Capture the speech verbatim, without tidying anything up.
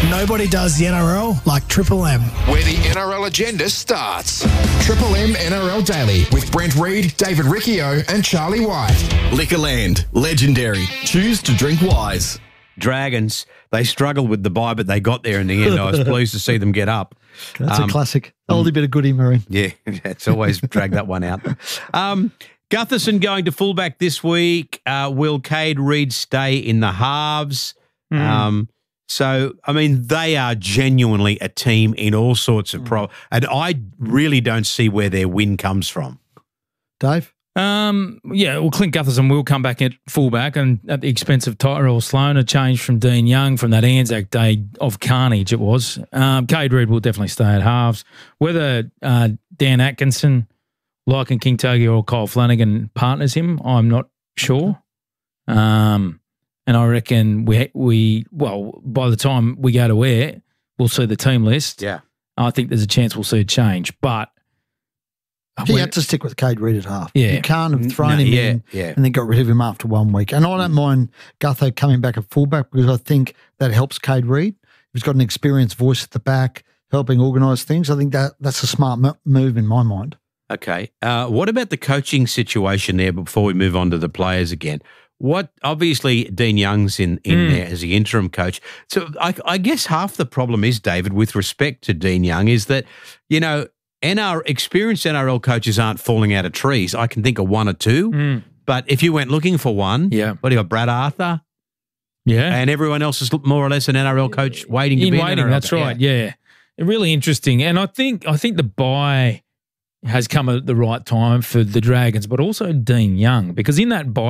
Nobody does the N R L like Triple M. Where the N R L agenda starts. Triple M N R L Daily with Brent Reid, David Riccio and Charlie White. Liquorland, legendary. Choose to drink wise. Dragons, they struggled with the bye, but they got there in the end. I was pleased to see them get up. That's um, a classic. Oldie bit of goodie, Marine. Yeah, it's always drag that one out. Um, Gutherson going to fullback this week. Uh, will Cade Reid stay in the halves? Mm. Um, so, I mean, they are genuinely a team in all sorts of pro. And I really don't see where their win comes from. Dave? Um, yeah, well, Clint Gutherson will come back at fullback and at the expense of Tyrell Sloan, a change from Dean Young from that Anzac Day of carnage it was. Um, Cade Reid will definitely stay at halves. Whether uh, Dan Atkinson, Lycan Kingtogi or Kyle Flanagan partners him, I'm not sure. Um, and I reckon we, we well, by the time we go to air, we'll see the team list. Yeah. I think there's a chance we'll see a change, but He had to stick with Cade Reid at half. Yeah. You can't have thrown No, him yeah, in yeah. and then got rid of him after one week. And I don't mind Gutho coming back at fullback because I think that helps Cade Reid. He's got an experienced voice at the back, helping organise things. I think that that's a smart mo- move in my mind. Okay. Uh, what about the coaching situation there before we move on to the players again? What obviously Dean Young's in, in Mm. there as the interim coach. So I, I guess half the problem is, David, with respect to Dean Young, is that, you know, N R experienced N R L coaches aren't falling out of trees. I can think of one or two, Mm. but if you went looking for one, Yeah. what do you got? Brad Arthur, yeah. and everyone else is more or less an N R L coach waiting to in be an waiting, N R L that's coach. right. Yeah. Really interesting. And I think I think the bye has come at the right time for the Dragons, but also Dean Young, because in that bye